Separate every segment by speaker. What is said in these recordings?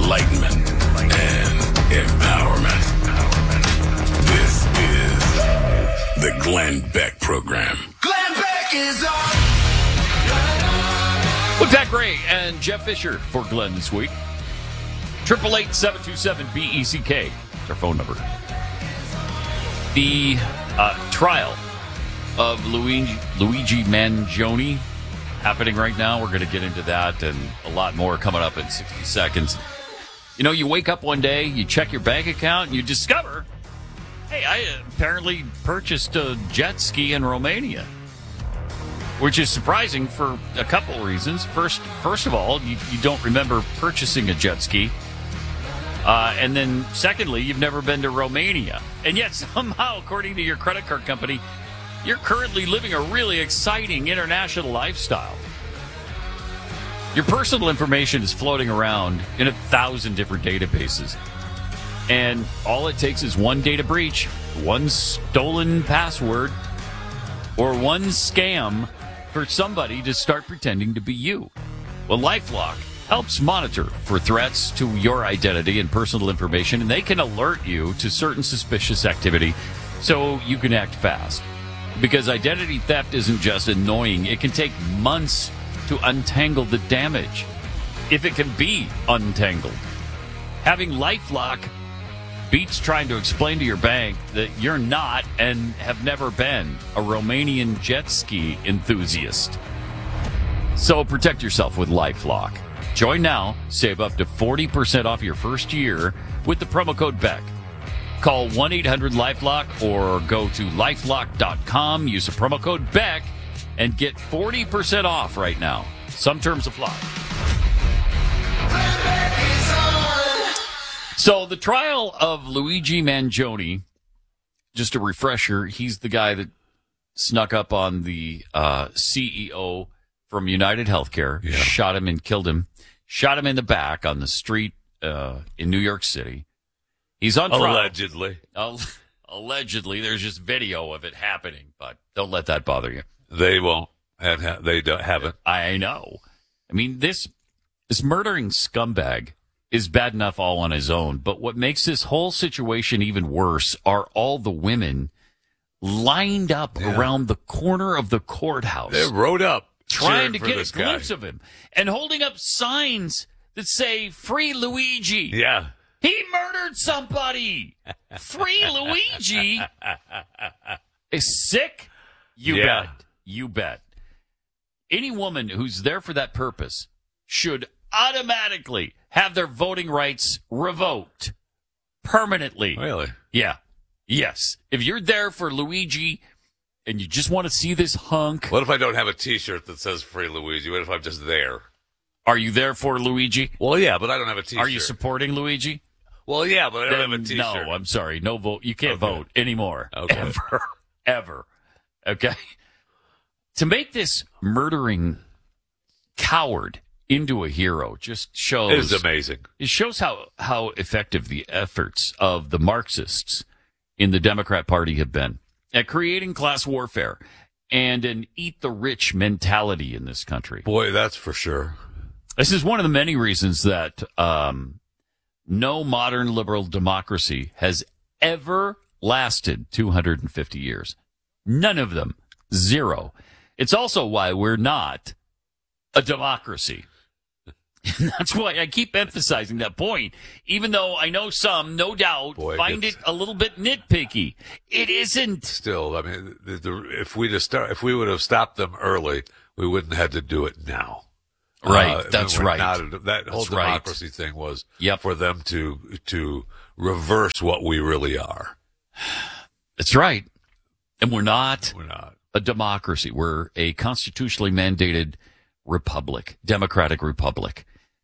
Speaker 1: enlightenment, and empowerment. This is the Glenn Beck Program.
Speaker 2: Glenn Beck is on.
Speaker 3: With Pat Gray and Jeff Fisher for Glenn this week. 888-727-BECK. That's our phone number. The trial of Luigi Mangione happening right now. We're going to get into that and a lot more coming up in 60 seconds. You know, you wake up one day, you check your bank account, and you discover, hey, I apparently purchased a jet ski in Romania. Which is surprising for a couple reasons. First of all, you don't remember purchasing a jet ski. And then secondly, you've never been to Romania. And yet somehow, according to your credit card company, you're currently living a really exciting international lifestyle. Your personal information is floating around in 1,000 different databases. And all it takes is one data breach, one stolen password, or one scam for somebody to start pretending to be you. Well, LifeLock helps monitor for threats to your identity and personal information, and they can alert you to certain suspicious activity so you can act fast. Because identity theft isn't just annoying, it can take months to untangle the damage, if it can be untangled. Having LifeLock beats trying to explain to your bank that you're not and have never been a Romanian jet ski enthusiast. So protect yourself with LifeLock. Join now, save up to 40% off your first year with the promo code BECK. Call 1-800-LifeLock or go to lifelock.com, use the promo code BECK, and get 40% off right now. Some terms apply. So the trial of Luigi Mangione, just a refresher, he's the guy that snuck up on the CEO from United Healthcare, shot him and killed him, shot him in the back on the street in New York City. He's on trial.
Speaker 4: Allegedly.
Speaker 3: Allegedly. There's just video of it happening, but don't let that bother you.
Speaker 4: They won't. And they haven't.
Speaker 3: I know. I mean, this murdering scumbag is bad enough all on his own, but what makes this whole situation even worse are all the women lined up around the corner of the courthouse.
Speaker 4: They rode up
Speaker 3: trying to get a
Speaker 4: guy.
Speaker 3: glimpse of him and holding up signs that say, "Free Luigi."
Speaker 4: Yeah.
Speaker 3: He murdered somebody. Free Luigi. Is sick? You bet. You bet. Any woman who's there for that purpose should automatically have their voting rights revoked permanently.
Speaker 4: Really?
Speaker 3: Yeah. Yes. If you're there for Luigi and you just want to see this hunk.
Speaker 4: What if I don't have a T-shirt that says Free Luigi? What if I'm just there?
Speaker 3: Are you there for Luigi?
Speaker 4: Well, yeah, but I don't have a T-shirt.
Speaker 3: Are you supporting Luigi?
Speaker 4: Well, yeah, but I don't have a T-shirt.
Speaker 3: No, I'm sorry. No vote. You can't vote anymore.
Speaker 4: Okay.
Speaker 3: Ever. Okay? To make this murdering coward into a hero just shows...
Speaker 4: It is amazing.
Speaker 3: It shows how effective the efforts of the Marxists in the Democrat Party have been at creating class warfare and an eat-the-rich mentality in this country.
Speaker 4: Boy, that's for sure.
Speaker 3: This is one of the many reasons that no modern liberal democracy has ever lasted 250 years. None of them. Zero. It's also why we're not a democracy. That's why I keep emphasizing that point, even though I know some, no doubt, find it a little bit nitpicky. It isn't.
Speaker 4: Still, I mean, if we would have stopped them early, we wouldn't have had to do it now.
Speaker 3: Right, that's right.
Speaker 4: That whole democracy thing was for them to reverse what we really are.
Speaker 3: That's right. And we're not.
Speaker 4: We're not
Speaker 3: a democracy. We're a constitutionally mandated republic, democratic republic.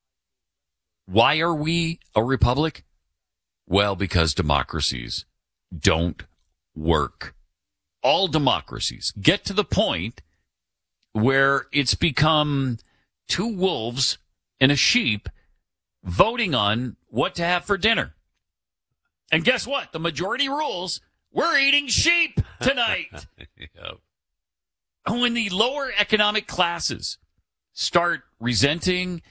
Speaker 3: Why are we a republic? Well, because democracies don't work. All democracies get to the point where it's become two wolves and a sheep voting on what to have for dinner. And guess what? The majority rules, we're eating sheep tonight.
Speaker 4: Yep.
Speaker 3: When the lower economic classes start resenting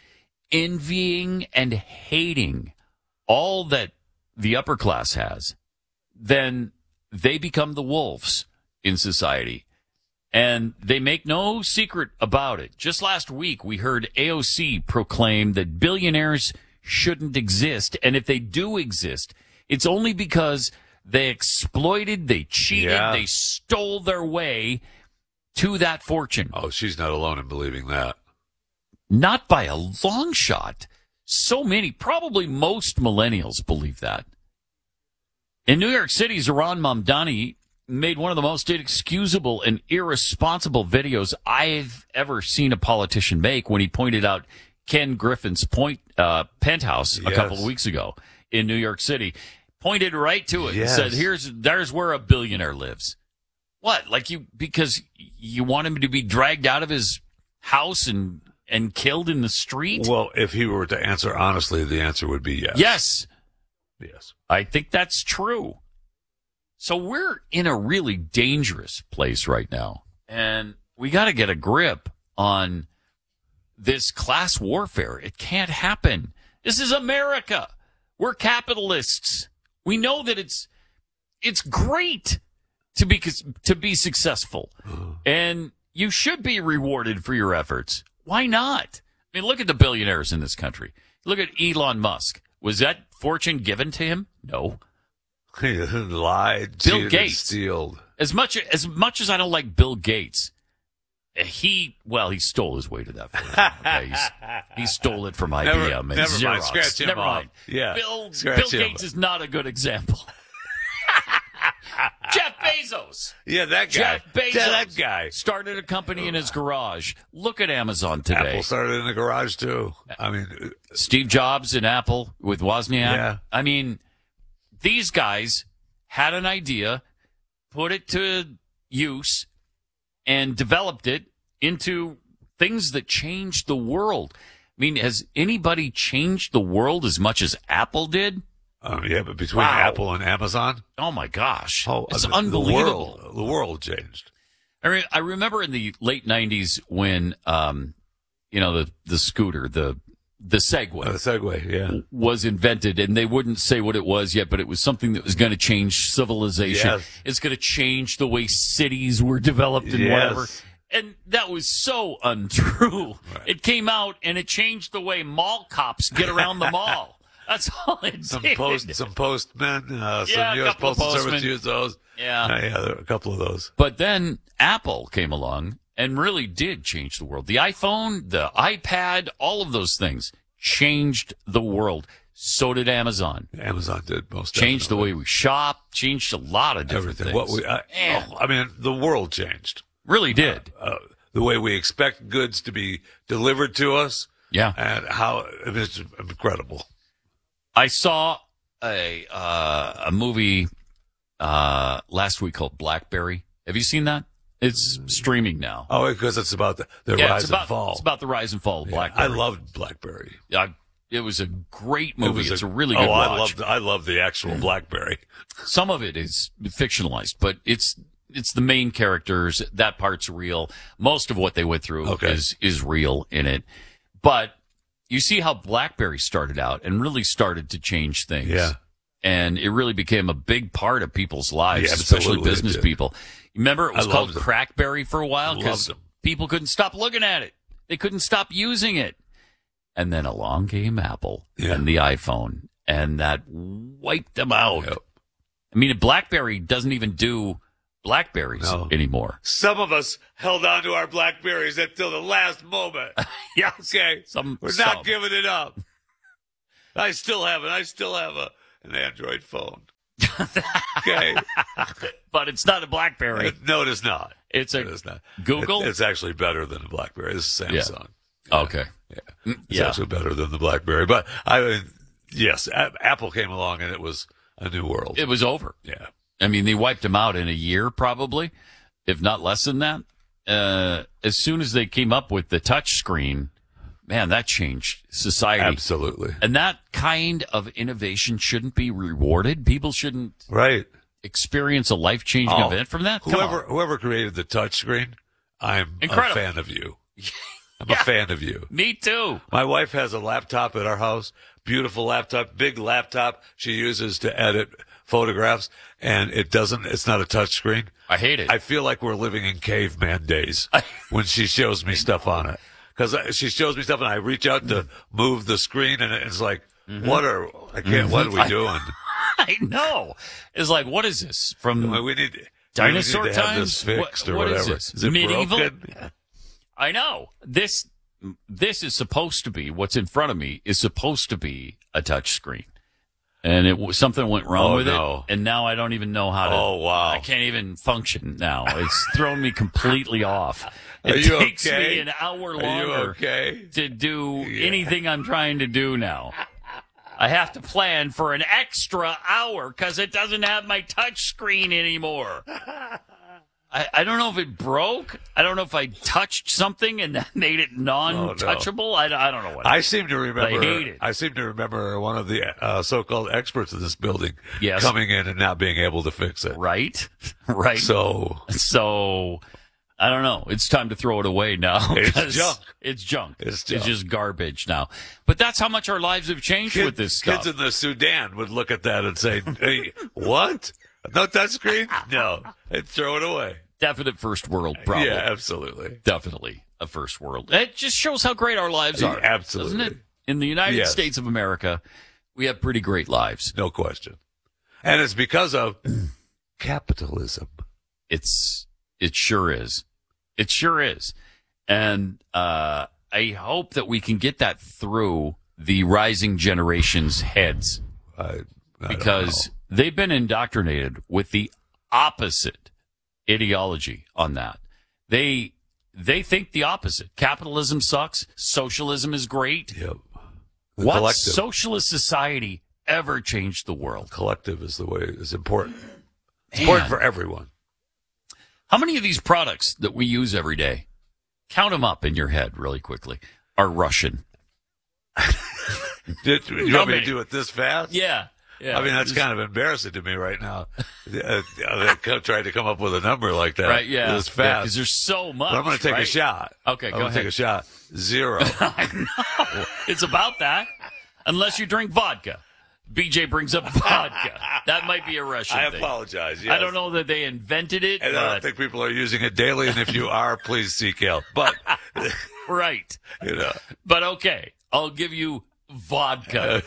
Speaker 3: envying and hating all that the upper class has, then they become the wolves in society. And they make no secret about it. Just last week, we heard AOC proclaim that billionaires shouldn't exist. And if they do exist, it's only because they exploited, they cheated, they stole their way to that fortune.
Speaker 4: Oh, she's not alone in believing that.
Speaker 3: Not by a long shot. So many, probably most millennials believe that. In New York City, Zohran Mamdani made one of the most inexcusable and irresponsible videos I've ever seen a politician make when he pointed out Ken Griffin's penthouse a couple of weeks ago in New York City. Pointed right to it and said, there's where a billionaire lives. What? Because you want him to be dragged out of his house and killed in the street?
Speaker 4: Well, if he were to answer honestly, the answer would be yes. Yes.
Speaker 3: I think that's true. So we're in a really dangerous place right now, and we got to get a grip on this class warfare. It can't happen. This is America. We're capitalists. We know that it's great to be successful, and you should be rewarded for your efforts. Why not? I mean, look at the billionaires in this country. Look at Elon Musk. Was that fortune given to him? No.
Speaker 4: He lied,
Speaker 3: Bill
Speaker 4: cheated,
Speaker 3: Gates.
Speaker 4: stealed.
Speaker 3: As much as I don't like Bill Gates, he stole his way to that fortune. Okay? He stole it from IBM and
Speaker 4: never
Speaker 3: Xerox.
Speaker 4: Mind. Scratch him off. Yeah.
Speaker 3: Bill Gates is not a good example. Jeff Bezos.
Speaker 4: Yeah, that guy.
Speaker 3: Jeff Bezos.
Speaker 4: Yeah, that guy.
Speaker 3: Started a company in his garage. Look at Amazon today.
Speaker 4: Apple started in the garage, too. I mean,
Speaker 3: Steve Jobs in Apple with Wozniak.
Speaker 4: Yeah.
Speaker 3: I mean, these guys had an idea, put it to use, and developed it into things that changed the world. I mean, has anybody changed the world as much as Apple did?
Speaker 4: Yeah, but between Apple and Amazon?
Speaker 3: Oh, my gosh. It's unbelievable.
Speaker 4: The world changed.
Speaker 3: I remember in the late 90s when, the scooter, the Segway.
Speaker 4: The Segway, yeah.
Speaker 3: Was invented, and they wouldn't say what it was yet, but it was something that was going to change civilization.
Speaker 4: Yes.
Speaker 3: It's going to change the way cities were developed and whatever. And that was so untrue. Right. It came out, and it changed the way mall cops get around the mall. That's all it did.
Speaker 4: Some postmen, some U.S. Postal Service use those.
Speaker 3: Yeah.
Speaker 4: There are a couple of those.
Speaker 3: But then Apple came along and really did change the world. The iPhone, the iPad, all of those things changed the world. So did Amazon.
Speaker 4: Amazon did most
Speaker 3: changed
Speaker 4: definitely.
Speaker 3: The way we shop, changed a lot of different things.
Speaker 4: The world changed.
Speaker 3: Really did.
Speaker 4: The way we expect goods to be delivered to us.
Speaker 3: Yeah.
Speaker 4: And it's incredible.
Speaker 3: I saw a movie last week called Blackberry. Have you seen that? It's streaming now.
Speaker 4: Oh, because it's about the rise and fall.
Speaker 3: It's about the rise and fall of BlackBerry.
Speaker 4: I loved BlackBerry.
Speaker 3: It was a great movie. It's a really good watch.
Speaker 4: I love the actual BlackBerry.
Speaker 3: Some of it is fictionalized, but it's the main characters. That part's real. Most of what they went through is real in it. But you see how BlackBerry started out and really started to change things.
Speaker 4: Yeah.
Speaker 3: And it really became a big part of people's lives,
Speaker 4: Yeah,
Speaker 3: especially business people. Remember, it was called
Speaker 4: them.
Speaker 3: Crackberry for a while because people couldn't stop looking at it. They couldn't stop using it. And then along came Apple and the iPhone, and that wiped them out.
Speaker 4: Yep.
Speaker 3: I mean, BlackBerry doesn't even do Blackberries anymore.
Speaker 4: Some of us held on to our Blackberries until the last moment.
Speaker 3: Yeah.
Speaker 4: Okay. We're not giving it up. I still have it. I still have an Android phone. Okay.
Speaker 3: But it's not a BlackBerry.
Speaker 4: No, it is not.
Speaker 3: It is not. Google?
Speaker 4: It's actually better than a BlackBerry. It's Samsung.
Speaker 3: Yeah. Okay.
Speaker 4: Yeah. It's actually better than the BlackBerry. But yes, Apple came along and it was a new world.
Speaker 3: It was over.
Speaker 4: Yeah.
Speaker 3: I mean, they wiped them out in a year, probably, if not less than that. As soon as they came up with the touch screen, man, that changed society.
Speaker 4: Absolutely.
Speaker 3: And that kind of innovation shouldn't be rewarded. People shouldn't experience a life-changing event from that.
Speaker 4: Whoever created the touch screen, I'm a fan of you. I'm a fan of you.
Speaker 3: Me too.
Speaker 4: My wife has a laptop at our house, beautiful laptop, big laptop she uses to edit photographs, and it's not a touch screen.
Speaker 3: I hate it.
Speaker 4: I feel like we're living in caveman days when she shows me stuff on it. Because she shows me stuff and I reach out to move the screen and it's like, what are we doing?
Speaker 3: I know. It's like, what is this? From
Speaker 4: we need
Speaker 3: dinosaur
Speaker 4: we need to have
Speaker 3: times?
Speaker 4: this fixed or
Speaker 3: what
Speaker 4: whatever.
Speaker 3: Is this?
Speaker 4: Is it
Speaker 3: Medieval?
Speaker 4: broken?
Speaker 3: I know. This is supposed to be, what's in front of me is supposed to be a touch screen. And something went wrong with it, and now I don't even know how to.
Speaker 4: Oh, wow.
Speaker 3: I can't even function now. It's thrown me completely off.
Speaker 4: Are
Speaker 3: It
Speaker 4: you
Speaker 3: takes
Speaker 4: okay?
Speaker 3: me an hour
Speaker 4: Are
Speaker 3: longer
Speaker 4: you okay?
Speaker 3: to do anything I'm trying to do now. I have to plan for an extra hour because it doesn't have my touch screen anymore. I don't know if it broke. I don't know if I touched something and that made it non-touchable. I don't know what.
Speaker 4: I seem to remember.
Speaker 3: I hate it.
Speaker 4: I seem to remember one of the so-called experts in this building
Speaker 3: Yes.
Speaker 4: coming in and not being able to fix it.
Speaker 3: Right. So I don't know. It's time to throw it away now.
Speaker 4: It's junk.
Speaker 3: It's junk.
Speaker 4: It's junk.
Speaker 3: It's just garbage now. But that's how much our lives have changed with this stuff.
Speaker 4: Kids in the Sudan would look at that and say, "Hey, what? No touchscreen? No." They'd throw it away.
Speaker 3: Definite first world problem.
Speaker 4: Yeah, absolutely.
Speaker 3: Definitely a first world. It just shows how great our lives are.
Speaker 4: Absolutely.
Speaker 3: Doesn't it? In the United
Speaker 4: Yes.
Speaker 3: States of America, we have pretty great lives.
Speaker 4: No question. And it's because of capitalism.
Speaker 3: It sure is. It sure is. And I hope that we can get that through the rising generation's heads
Speaker 4: I
Speaker 3: because they've been indoctrinated with the opposite ideology on that. They think the opposite. Capitalism sucks. Socialism is great.
Speaker 4: Yep.
Speaker 3: What socialist society ever changed the world?
Speaker 4: Collective is the way is important. It's
Speaker 3: Man.
Speaker 4: important for everyone.
Speaker 3: How many of these products that we use every day, count them up in your head really quickly, are Russian?
Speaker 4: You want me to do it this fast?
Speaker 3: Yeah.
Speaker 4: I mean, that's kind of embarrassing to me right now. I tried to come up with a number like that.
Speaker 3: Right, yeah.
Speaker 4: This fast.
Speaker 3: Because there's so much.
Speaker 4: But I'm going to take
Speaker 3: right?
Speaker 4: a shot.
Speaker 3: Okay,
Speaker 4: I'm
Speaker 3: go
Speaker 4: going to
Speaker 3: ahead.
Speaker 4: take a shot. 0.
Speaker 3: I know. It's about that. Unless you drink vodka. BJ brings up vodka. That might be a Russian
Speaker 4: I
Speaker 3: thing.
Speaker 4: apologize. Yes.
Speaker 3: I don't know that they invented it.
Speaker 4: And I don't think people are using it daily. And if you are, please seek help. But,
Speaker 3: Right.
Speaker 4: you know.
Speaker 3: But okay, I'll give you vodka.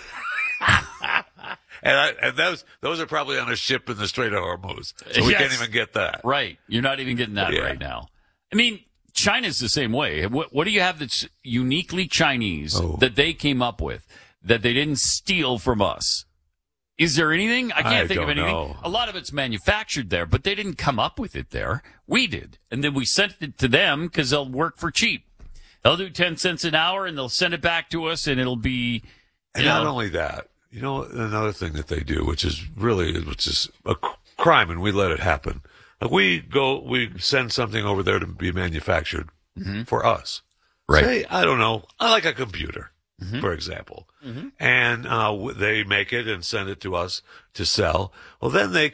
Speaker 4: And those are probably on a ship in the Strait of Hormuz. So we
Speaker 3: Yes.
Speaker 4: can't even get that.
Speaker 3: Right. You're not even getting that
Speaker 4: Yeah.
Speaker 3: right now. I mean, China's the same way. What do you have that's uniquely Chinese that they came up with that they didn't steal from us? Is there anything? I can't think of
Speaker 4: don't
Speaker 3: anything.
Speaker 4: know.
Speaker 3: A lot of it's manufactured there, but they didn't come up with it there. We did. And then we sent it to them because they'll work for cheap. They'll do 10 cents an hour and they'll send it back to us and it'll be,
Speaker 4: And not only that, you know, another thing that they do, which is a crime, and we let it happen. Like we send something over there to be manufactured for us.
Speaker 3: Right.
Speaker 4: Say, I don't know, I like a computer, for example, and they make it and send it to us to sell. Well, then they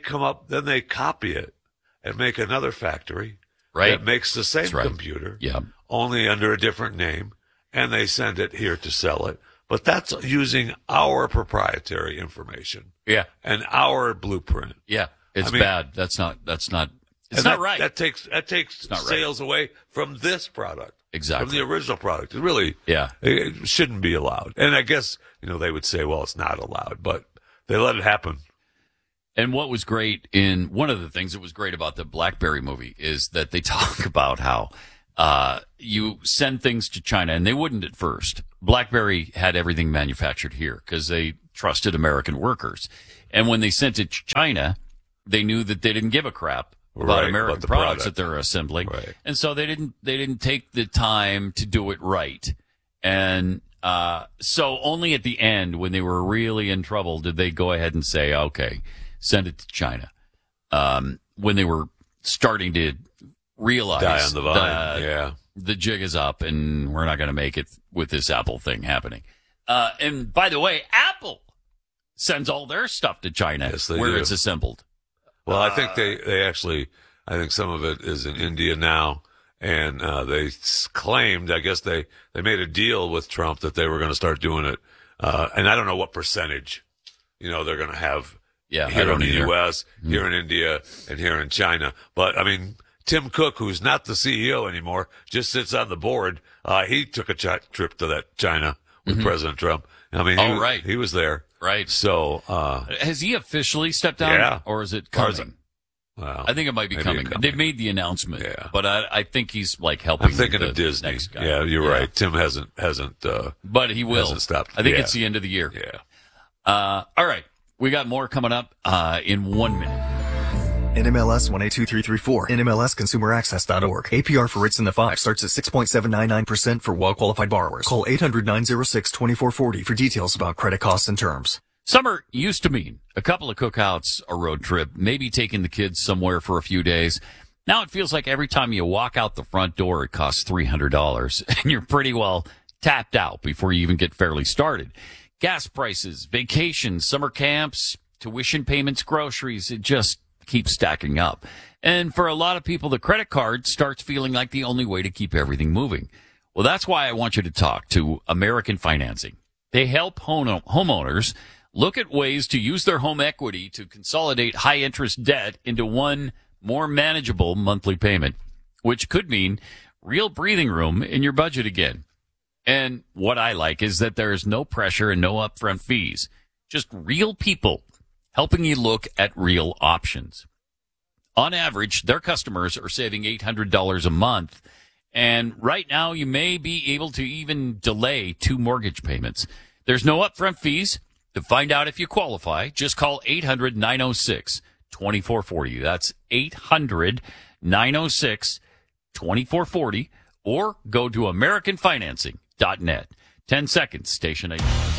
Speaker 4: copy it and make another factory that makes the same computer, only under a different name, and they send it here to sell it. But that's using our proprietary information.
Speaker 3: Yeah.
Speaker 4: And our blueprint.
Speaker 3: Yeah. It's bad. It's not right.
Speaker 4: That takes sales away from this product.
Speaker 3: Exactly.
Speaker 4: From the original product. It really,
Speaker 3: Yeah.
Speaker 4: it shouldn't be allowed. And I guess, they would say, well, it's not allowed, but they let it happen.
Speaker 3: And what was great one of the things that was great about the BlackBerry movie is that they talk about how you send things to China, and they wouldn't at first. BlackBerry had everything manufactured here because they trusted American workers. And when they sent it to China, they knew that they didn't give a crap about American
Speaker 4: the
Speaker 3: products
Speaker 4: product
Speaker 3: that they're assembling.
Speaker 4: Right.
Speaker 3: And so they didn't take the time to do it right. And so only at the end, when they were really in trouble, did they go ahead and say, okay, send it to China. When they were starting to realize
Speaker 4: Die on the vine.
Speaker 3: the jig is up and we're not going to make it with this Apple thing happening. And by the way, Apple sends all their stuff to China where
Speaker 4: do.
Speaker 3: it's assembled.
Speaker 4: Well, I think they actually, I think some of it is in India now. And they claimed, I guess they made a deal with Trump that they were going to start doing it. And I don't know what percentage, they're going to have here in the U.S., here in India, and here in China. But, I mean, Tim Cook, who's not the CEO anymore, just sits on the board. He took a trip to that China with President Trump. I mean, he was there.
Speaker 3: Right.
Speaker 4: So,
Speaker 3: has he officially stepped down?
Speaker 4: Yeah.
Speaker 3: Or is it coming?
Speaker 4: Well,
Speaker 3: I think it might be coming. They've made the announcement.
Speaker 4: Yeah.
Speaker 3: But I think he's like helping.
Speaker 4: I'm thinking of Disney.
Speaker 3: Next guy.
Speaker 4: Yeah, you're right. Tim hasn't.
Speaker 3: But he will.
Speaker 4: Hasn't stopped.
Speaker 3: I think it's the end of the year.
Speaker 4: Yeah.
Speaker 3: All right. We got more coming up in 1 minute.
Speaker 5: NMLS 182334. NMLSConsumerAccess.org. APR for rates in the 5 starts at 6.799% for well-qualified borrowers. Call 800-906-2440 for details about credit costs and terms.
Speaker 3: Summer used to mean a couple of cookouts, a road trip, maybe taking the kids somewhere for a few days. Now it feels like every time you walk out the front door, it costs $300, and you're pretty well tapped out before you even get fairly started. Gas prices, vacations, summer camps, tuition payments, groceries, it just keeps stacking up. And for a lot of people, the credit card starts feeling like the only way to keep everything moving. Well, that's why I want you to talk to American Financing. They help homeowners look at ways to use their home equity to consolidate high-interest debt into one more manageable monthly payment, which could mean real breathing room in your budget again. And what I like is that there is no pressure and no upfront fees, just real people helping you look at real options. On average, their customers are saving $800 a month, and right now you may be able to even delay 2 mortgage payments. There's no upfront fees. To find out if you qualify, just call 800-906-2440. That's 800-906-2440, or go to AmericanFinancing.net. 10 seconds, station 8.